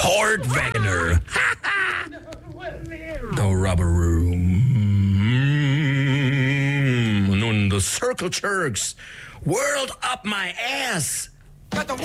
Hort Wegener. The Rubber Room. Nun, The Circle Jerks. World Up My Ass.